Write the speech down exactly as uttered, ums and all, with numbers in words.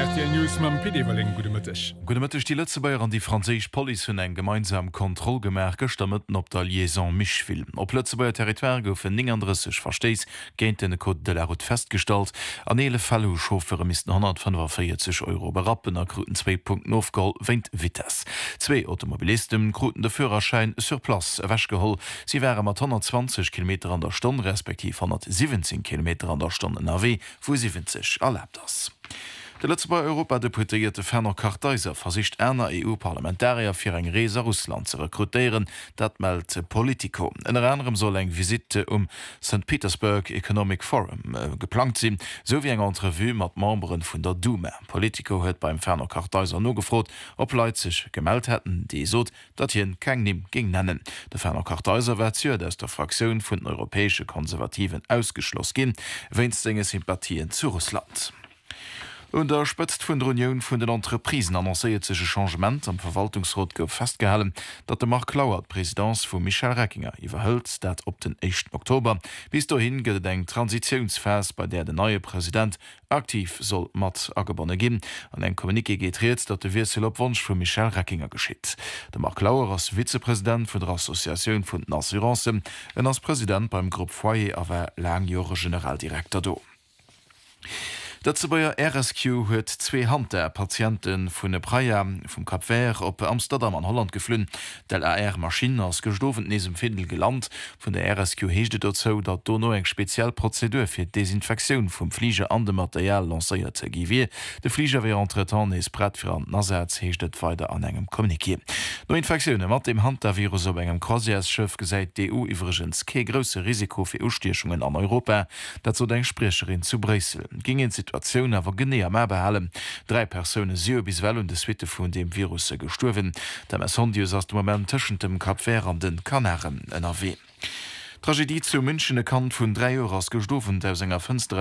R T L News mam P D-Welling Gudemëttech. Gudemëttech die letze Bayier an die Fraésich Poli hunn eng gemeinsam Kontrollgemerk gestammeten op der Liaison Michville. Op Lëtzebauer Territoire goufen ningerësseg verstees géint den Code de la Route feststalt. An eele Fallo Schofere misisten hundertfünfundvierzig Euro berappen a Gruten zwei Punkt Nofgall wéint Wittes. Zwei Automobilisten kruten de Führerschein sur Plas wäschgeholl. Sie wären mat hundertzwanzig Kilometer an der Stunde respektiv hundertsiebzehn Kilometer an der Stunde N R W vu siebzig erlaubt ass. De letzte bei Europa deputierte Ferner Karteiser versicht Äner E U-Parlamentarier fir eng Reser Russland ze rekrutieren, dat meldt Politico. En anderem soll eng Visite um Sankt Petersburg Economic Forum äh, geplant sinn, so wie eng Entrevue mat Memberen vun der Dume. Politico huet beim Ferner Karteiser no gefrot, ob Leipzig gemeldt hätten, die sot, dat hien keng nimm ging nennen. De Ferner Karteiser wär dats der Fraktion vun den europäesche Konservativen ausgeschloss gin, wennst enge Sympathien zu Russland. Und der spëtzt vun der Union vun den Entreprisen annoncéiert sege Changement am Verwaltungsrat gouf festgehalen, dat de Mark Klauert Präsidentz vu Michel Reckinger iwwerhëlt dat op den echten Oktober. Bis dahin gët eng Transitionsphase, bei der de neue Präsident aktiv soll mat agebonne ginn. An eng Kommunike getreet, dat de Wirsel op Wunsch vu Michel Reckinger geschitt. De Mark Lauer als Vizepräsident vun der Assoziatioun vun den Assuranceem en als Präsident beim Gruppe Foyer awer langjore Generaldirektor do. Dazu beier R S Q huet zwei Hand der Patienten vun de Praia vum Kap Ver op Amsterdam an Holland geflünn. Del A R-Maschinen ass gestofen nesem Findel geland. Vun der R S Q heeschte dat zo, dat do no eng Spezialprozedur fir Desinfektion vum Flieger an de Material lacéiert ze giwie. De Flieger wé entretan is brett fir an Nasatz heechtet weiter an engem Kommuniké. No Infektionune mat dem Hand der Virus op engem Croisièrsschëff gesäit D U iwwergens ke grösse Risiko fir Ustierchungen an Europa, dat zo deng Sprecherin zu Brüssel. Gingen Situation awer genéer ma behalen. Drei Personen sie bis well und de Witte vun dem Virus gesturwen. Dem Sondius ass dem Moment tschen dem Kap Ver an den Kanaren N R W. Tragédie zu Münchene Kant vun drei Euro gestofen der Sänger Fenster